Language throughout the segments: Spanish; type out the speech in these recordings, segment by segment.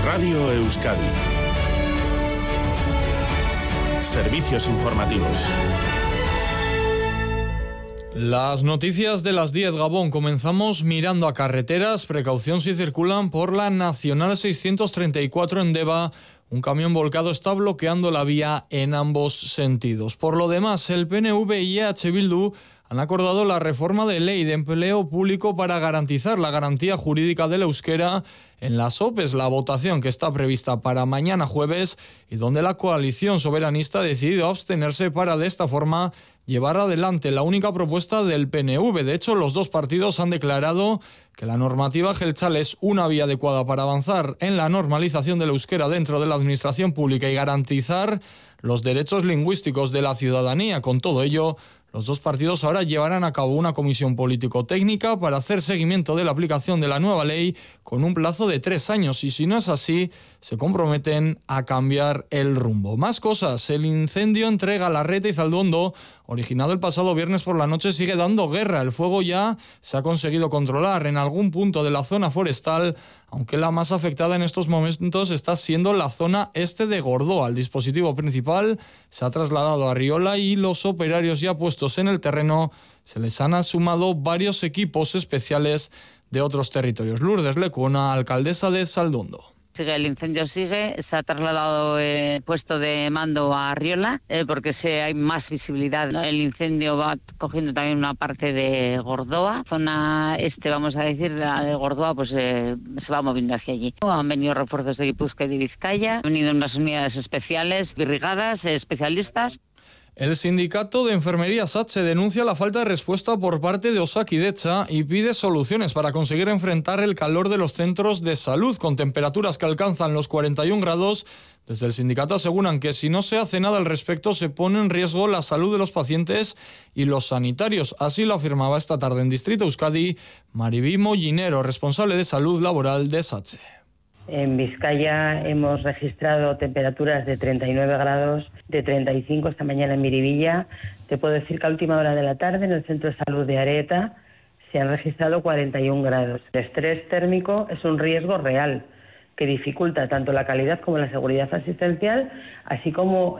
Radio Euskadi. Servicios informativos. Las noticias de las 10, Gabón. Comenzamos mirando a carreteras. Precaución si circulan por la Nacional 634 en Deva. Un camión volcado está bloqueando la vía en ambos sentidos. Por lo demás, el PNV y EH Bildu han acordado la reforma de ley de empleo público para garantizar la garantía jurídica del euskera en las OPEs, la votación que está prevista para mañana jueves y donde la coalición soberanista ha decidido abstenerse para de esta forma llevar adelante la única propuesta del PNV. De hecho, los dos partidos han declarado que la normativa jeltzale es una vía adecuada para avanzar en la normalización del euskera dentro de la administración pública y garantizar los derechos lingüísticos de la ciudadanía. Con todo ello, los dos partidos ahora llevarán a cabo una comisión político-técnica para hacer seguimiento de la aplicación de la nueva ley con un plazo de 3 años y si no es así, se comprometen a cambiar el rumbo. Más cosas. El incendio entre Galarreta y Zalduondo, originado el pasado viernes por la noche, sigue dando guerra. El fuego ya se ha conseguido controlar en algún punto de la zona forestal, aunque la más afectada en estos momentos está siendo la zona este de Gordoa. El dispositivo principal se ha trasladado a Riola y los operarios ya puestos en el terreno se les han sumado varios equipos especiales de otros territorios. Lourdes Lecuna, alcaldesa de Zalduondo. El incendio sigue, se ha trasladado el puesto de mando a Riola porque hay más visibilidad, ¿no? El incendio va cogiendo también una parte de Gordoa, zona este, vamos a decir, la de Gordoa, pues se va moviendo hacia allí. Han venido refuerzos de Guipúzcoa y de Vizcaya, han venido unas unidades especiales, brigadas, especialistas. El sindicato de enfermería SATSE denuncia la falta de respuesta por parte de Osakidetza y pide soluciones para conseguir enfrentar el calor de los centros de salud con temperaturas que alcanzan los 41 grados. Desde el sindicato aseguran que si no se hace nada al respecto se pone en riesgo la salud de los pacientes y los sanitarios. Así lo afirmaba esta tarde en Distrito Euskadi Maribí Mollinero, responsable de salud laboral de SATSE. En Vizcaya hemos registrado temperaturas de 39 grados, de 35 esta mañana en Miribilla. Te puedo decir que a última hora de la tarde en el Centro de Salud de Areta se han registrado 41 grados. El estrés térmico es un riesgo real que dificulta tanto la calidad como la seguridad asistencial, así como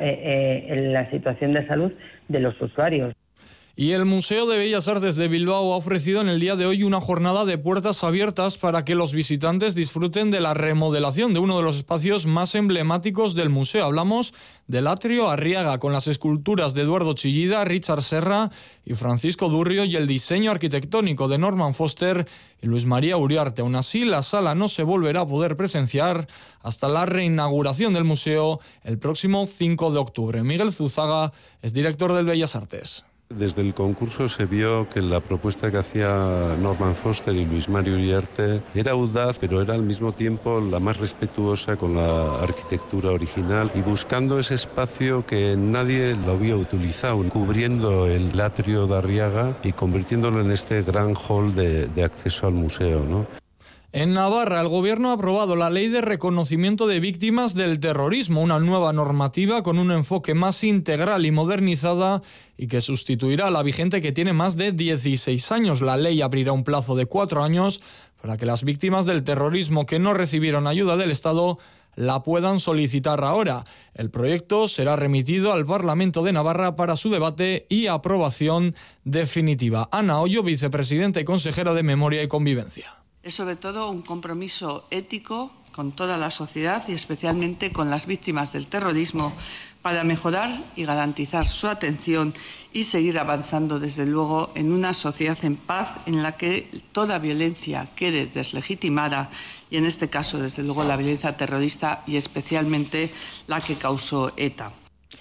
la situación de salud de los usuarios. Y el Museo de Bellas Artes de Bilbao ha ofrecido en el día de hoy una jornada de puertas abiertas para que los visitantes disfruten de la remodelación de uno de los espacios más emblemáticos del museo. Hablamos del Atrio Arriaga, con las esculturas de Eduardo Chillida, Richard Serra y Francisco Durrio y el diseño arquitectónico de Norman Foster y Luis María Uriarte. Aún así, la sala no se volverá a poder presenciar hasta la reinauguración del museo el próximo 5 de octubre. Miguel Zuzaga es director del Bellas Artes. Desde el concurso se vio que la propuesta que hacía Norman Foster y Luis Mario Uriarte era audaz, pero era al mismo tiempo la más respetuosa con la arquitectura original y buscando ese espacio que nadie lo había utilizado, cubriendo el atrio de Arriaga y convirtiéndolo en este gran hall de acceso al museo, ¿no? En Navarra, el Gobierno ha aprobado la Ley de Reconocimiento de Víctimas del Terrorismo, una nueva normativa con un enfoque más integral y modernizada y que sustituirá a la vigente que tiene más de 16 años. La ley abrirá un plazo de 4 años para que las víctimas del terrorismo que no recibieron ayuda del Estado la puedan solicitar ahora. El proyecto será remitido al Parlamento de Navarra para su debate y aprobación definitiva. Ana Hoyo, vicepresidenta y consejera de Memoria y Convivencia. Es sobre todo un compromiso ético con toda la sociedad y especialmente con las víctimas del terrorismo para mejorar y garantizar su atención y seguir avanzando desde luego en una sociedad en paz en la que toda violencia quede deslegitimada y en este caso desde luego la violencia terrorista y especialmente la que causó ETA.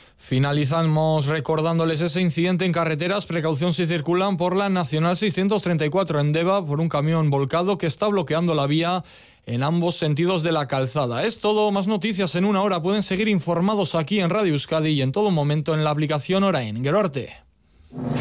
Finalizamos recordándoles ese incidente en carreteras. Precaución si circulan por la Nacional 634 en Deva por un camión volcado que está bloqueando la vía en ambos sentidos de la calzada. Es todo, más noticias en una hora. Pueden seguir informados aquí en Radio Euskadi y en todo momento en la aplicación Orain. Gero arte.